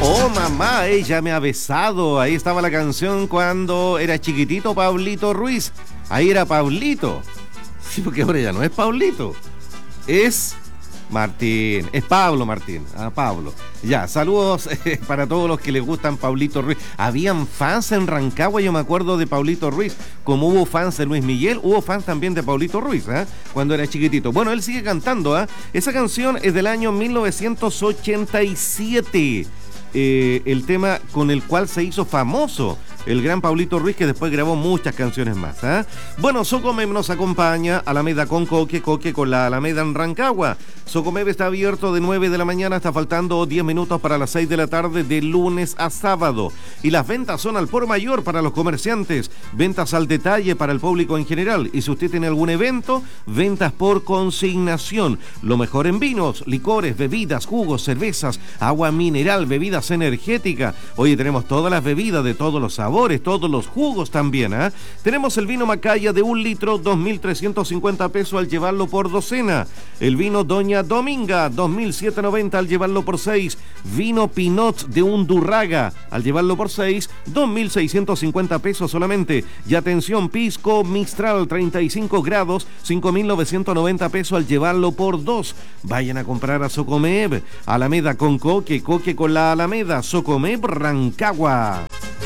Oh mamá, ella me ha besado. Ahí estaba la canción cuando era chiquitito Pablito Ruiz. Ahí era Pablito. Sí, porque ahora ya no es Pablito. Es Martín. Es Pablo Martín. Ah, Pablo. Ya, saludos para todos los que les gustan Pablito Ruiz. Habían fans en Rancagua, yo me acuerdo de Pablito Ruiz. Como hubo fans de Luis Miguel, hubo fans también de Pablito Ruiz, cuando era chiquitito. Bueno, él sigue cantando, Esa canción es del año 1987. El tema con el cual se hizo famoso el gran Pablito Ruiz, que después grabó muchas canciones más. Bueno, Socomem nos acompaña, Alameda con Coque con la Alameda en Rancagua. Socomem está abierto de 9 de la mañana, está faltando 10 minutos para las 6 de la tarde, de lunes a sábado. Y las ventas son al por mayor para los comerciantes, ventas al detalle para el público en general. Y si usted tiene algún evento, ventas por consignación. Lo mejor en vinos, licores, bebidas, jugos, cervezas, agua mineral, bebidas energéticas. Hoy tenemos todas las bebidas de todos los sabores, todos los jugos también. Tenemos el vino Macaya de 1 litro, 2.350 pesos al llevarlo por docena. El vino Doña Dominga, 2.790 al llevarlo por 6. Vino Pinot de Undurraga, al llevarlo por 6, 2.650 pesos solamente. Y atención, Pisco Mistral, 35 grados, 5.990 pesos al llevarlo por 2. Vayan a comprar a Socomev, Alameda con Coque con la Alameda, Socomev Rancagua.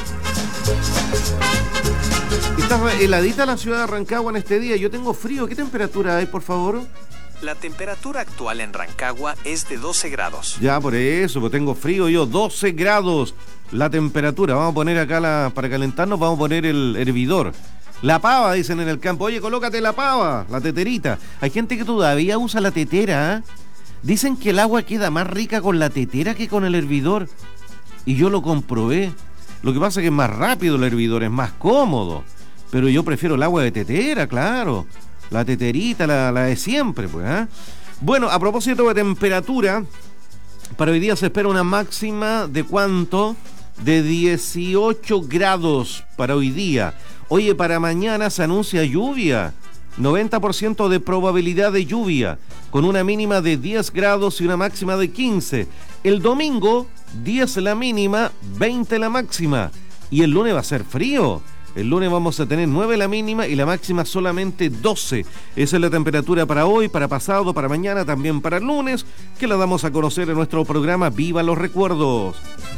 Está heladita la ciudad de Rancagua en este día. Yo tengo frío. ¿Qué temperatura hay, por favor? La temperatura actual en Rancagua es de 12 grados. Ya, por eso, pues tengo frío yo. 12 grados la temperatura. Vamos a poner acá, para calentarnos, vamos a poner el hervidor. La pava, dicen en el campo. Oye, colócate la pava, la teterita. Hay gente que todavía usa la tetera, Dicen que el agua queda más rica con la tetera que con el hervidor. Y yo lo comprobé. Lo que pasa es que es más rápido el hervidor, es más cómodo. Pero yo prefiero el agua de tetera, claro. La teterita, la de siempre, pues. Bueno, a propósito de temperatura, para hoy día se espera una máxima de ¿cuánto? De 18 grados para hoy día. Oye, para mañana se anuncia lluvia. 90% de probabilidad de lluvia, con una mínima de 10 grados y una máxima de 15. El domingo, 10 la mínima, 20 la máxima. Y el lunes va a ser frío. El lunes vamos a tener 9 la mínima y la máxima solamente 12. Esa es la temperatura para hoy, para pasado, para mañana, también para el lunes, que la damos a conocer en nuestro programa Viva los Recuerdos.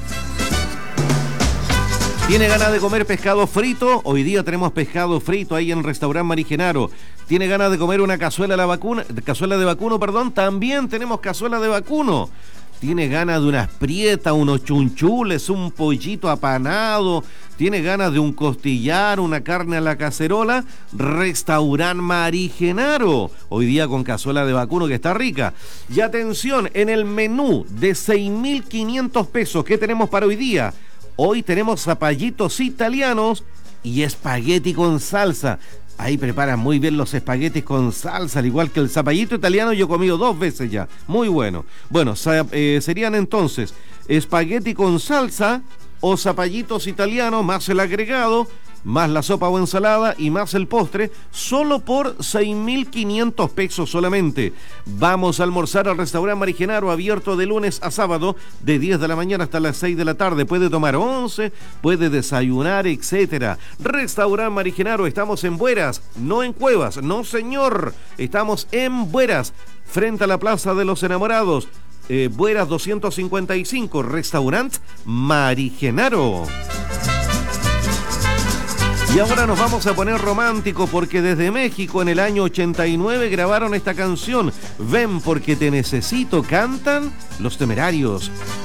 ¿Tiene ganas de comer pescado frito? Hoy día tenemos pescado frito ahí en el restaurante Marigenaro. ¿Tiene ganas de comer una cazuela de vacuno? También tenemos cazuela de vacuno. ¿Tiene ganas de unas prietas, unos chunchules, un pollito apanado? ¿Tiene ganas de un costillar, una carne a la cacerola? Restaurante Marigenaro. Hoy día con cazuela de vacuno que está rica. Y atención, en el menú de 6.500 pesos, ¿qué tenemos para hoy día? Hoy tenemos zapallitos italianos y espagueti con salsa. Ahí preparan muy bien los espaguetis con salsa, al igual que el zapallito italiano. Yo he comido 2 veces ya, muy bueno. Bueno, serían entonces espagueti con salsa o zapallitos italianos, más el agregado, más la sopa o ensalada y más el postre, solo por 6.500 pesos solamente. Vamos a almorzar al restaurante Marigenaro, abierto de lunes a sábado, de 10 de la mañana hasta las 6 de la tarde. Puede tomar once, puede desayunar, etcétera. Restaurante Marigenaro, estamos en Bueras, no en Cuevas, no señor. Estamos en Bueras, frente a la Plaza de los Enamorados. Bueras 255, Restaurante Marigenaro. Y ahora nos vamos a poner romántico porque desde México en el año 89 grabaron esta canción. Ven porque te necesito, cantan Los Temerarios.